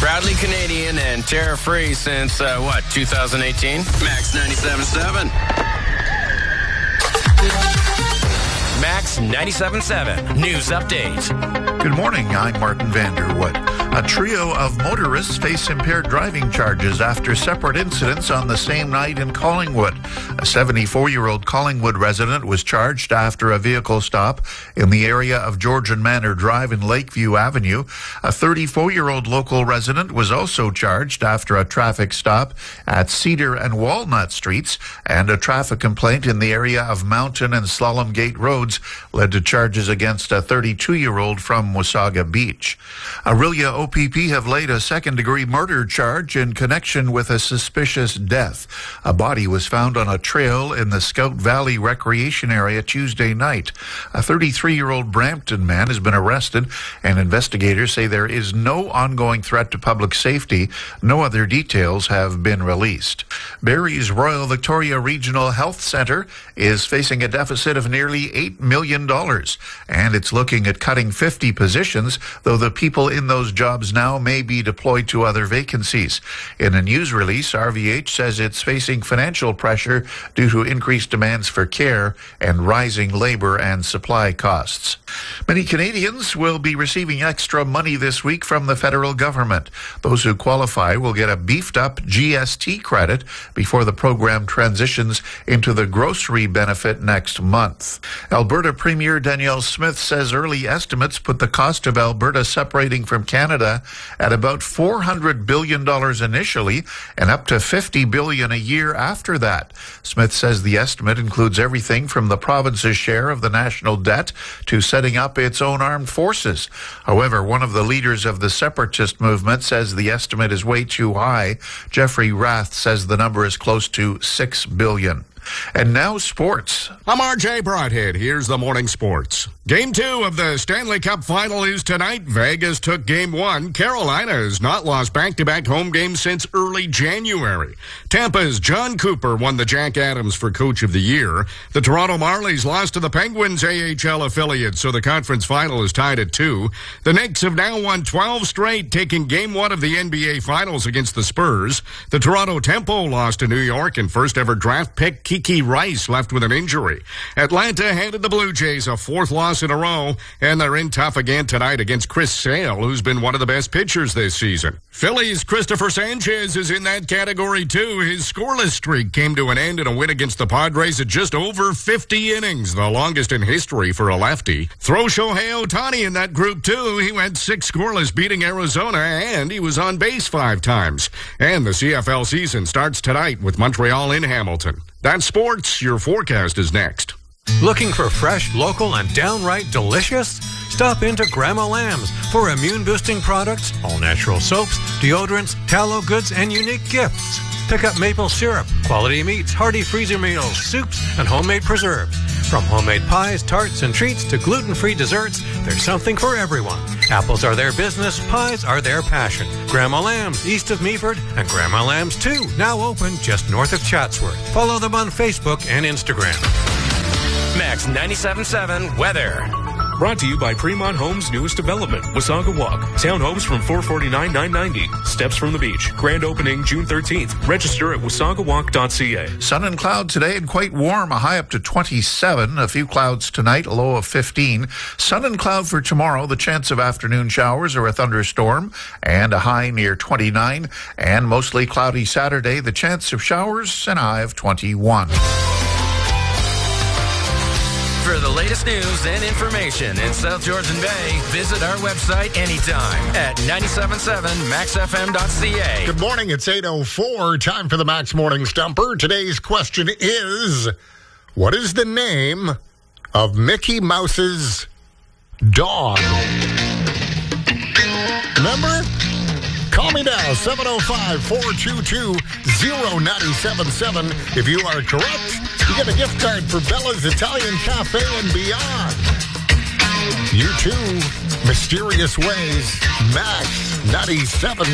Proudly Canadian and tariff-free since, 2018? Max 97.7. Max 97.7 News Update. Good morning, I'm Martin Vanderwood. A trio of motorists face impaired driving charges after separate incidents on the same night in Collingwood. A 74-year-old Collingwood resident was charged after a vehicle stop in the area of Georgian Manor Drive and Lakeview Avenue. A 34-year-old local resident was also charged after a traffic stop at Cedar and Walnut Streets, and a traffic complaint in the area of Mountain and Slalom Gate Roads led to charges against a 32-year-old from Wasaga Beach. Aurelia OPP have laid a second-degree murder charge in connection with a suspicious death. A body was found on a trail in the Scout Valley Recreation Area Tuesday night. A 33-year-old Brampton man has been arrested, and investigators say there is no ongoing threat to public safety. No other details have been released. Barrie's Royal Victoria Regional Health Centre is facing a deficit of nearly $8 million, and it's looking at cutting 50 positions, though the people in those jobs now may be deployed to other vacancies. In a news release, RVH says it's facing financial pressure due to increased demands for care and rising labor and supply costs. Many Canadians will be receiving extra money this week from the federal government. Those who qualify will get a beefed-up GST credit before the program transitions into the grocery benefit next month. Alberta Premier Danielle Smith says early estimates put the cost of Alberta separating from Canada at about $400 billion initially and up to $50 billion a year after that. Smith says the estimate includes everything from the province's share of the national debt to setting up its own armed forces. However, one of the leaders of the separatist movement says the estimate is way too high. Jeffrey Rath says the number is close to $6 billion. And now sports. I'm RJ Broadhead. Here's the morning sports. Game 2 of the Stanley Cup Final is tonight. Vegas took Game 1. Carolina has not lost back-to-back home games since early January. Tampa's John Cooper won the Jack Adams for Coach of the Year. The Toronto Marlies lost to the Penguins AHL affiliate, so the conference final is tied at 2. The Knicks have now won 12 straight, taking Game 1 of the NBA Finals against the Spurs. The Toronto Tempo lost to New York, and first-ever draft pick Kiki Rice left with an injury. Atlanta handed the Blue Jays a 4th loss in a row, and they're in tough again tonight against Chris Sale, who's been one of the best pitchers this season. Phillies' Christopher Sanchez is in that category too. His scoreless streak came to an end in a win against the Padres at just over 50 innings, the longest in history for a lefty. Throw Shohei Ohtani in that group too. He went 6 scoreless, beating Arizona, and he was on base 5 times. And the CFL season starts tonight with Montreal in Hamilton. That's sports. Your forecast is next. Looking for fresh, local, and downright delicious? Stop into Grandma Lamb's for immune-boosting products, all-natural soaps, deodorants, tallow goods, and unique gifts. Pick up maple syrup, quality meats, hearty freezer meals, soups, and homemade preserves. From homemade pies, tarts, and treats to gluten-free desserts, there's something for everyone. Apples are their business, pies are their passion. Grandma Lamb's, east of Meaford, and Grandma Lamb's 2, now open just north of Chatsworth. Follow them on Facebook and Instagram. Max 97.7 weather. Brought to you by Fremont Homes' newest development, Wasaga Walk. Townhomes from $449,990. Steps from the beach. Grand opening June 13th. Register at wasagawalk.ca. Sun and cloud today and quite warm, a high up to 27. A few clouds tonight, a low of 15. Sun and cloud for tomorrow, the chance of afternoon showers or a thunderstorm, and a high near 29. And mostly cloudy Saturday, the chance of showers and a high of 21. For the latest news and information in South Georgian Bay, visit our website anytime at 977maxfm.ca. Good morning. It's 8:04. Time for the Max Morning Stumper. Today's question is, what is the name of Mickey Mouse's dog? Remember? Call me now, 705-422-0977. If you are correct, you get a gift card for Bella's Italian Cafe and beyond. You too, Mysterious Ways, Max 97.